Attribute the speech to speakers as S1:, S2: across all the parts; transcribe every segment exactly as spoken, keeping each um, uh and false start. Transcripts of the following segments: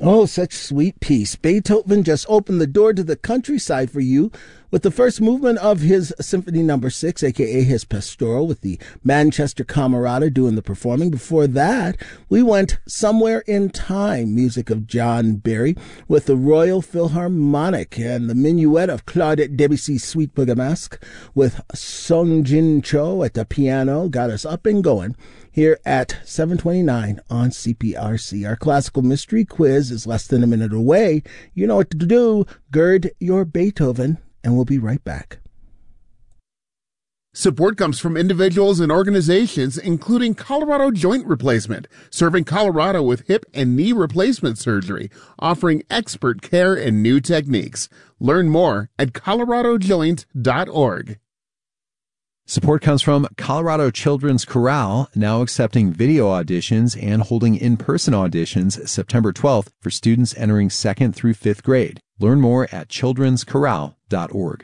S1: Oh, such sweet peace. Beethoven just opened the door to the countryside for you with the first movement of his Symphony Number Six, aka his Pastoral, with the Manchester Camerata doing the performing. Before that, we went Somewhere in Time, music of John Barry, with the Royal Philharmonic, and the minuet of Claude Debussy's Sweet Bergamasque with Sung Jin Cho at the piano got us up and going here at seven twenty-nine on C P R C. Our classical mystery quiz is less than a minute away. You know what to do. Gird your Beethoven, and we'll be right back.
S2: Support comes from individuals and organizations, including Colorado Joint Replacement, serving Colorado with hip and knee replacement surgery, offering expert care and new techniques. Learn more at colorado joint dot org.
S3: Support comes from Colorado Children's Chorale, now accepting video auditions and holding in-person auditions September twelfth for students entering second through fifth grade. Learn more at children's chorale dot org.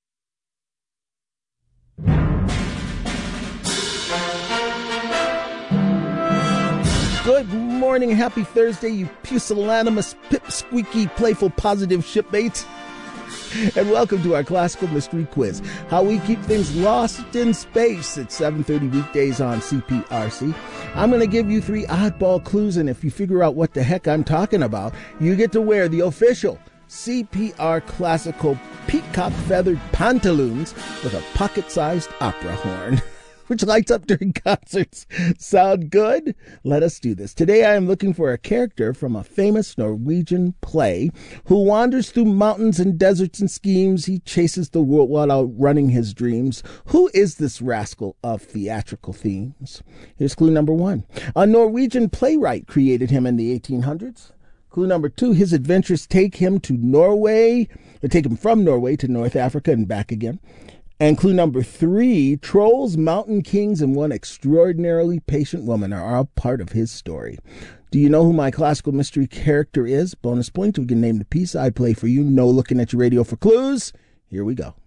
S1: Good morning, happy Thursday, you pusillanimous, pipsqueaky, playful, positive shipmates. And welcome to our classical mystery quiz, how we keep things lost in space at seven thirty weekdays on C P R C. I'm going to give you three oddball clues, and if you figure out what the heck I'm talking about, you get to wear the official C P R classical peacock feathered pantaloons with a pocket-sized opera horn, which lights up during concerts. Sound good? Let us do this. Today I am looking for a character from a famous Norwegian play who wanders through mountains and deserts and schemes. He chases the world while outrunning his dreams. Who is this rascal of theatrical themes? Here's clue number one. A Norwegian playwright created him in the eighteen hundreds. Clue number two, his adventures take him to Norway, or take him from Norway to North Africa and back again. And clue number three, trolls, mountain kings, and one extraordinarily patient woman are all part of his story. Do you know who my classical mystery character is? Bonus point, we can name the piece I play for you. No looking at your radio for clues. Here we go.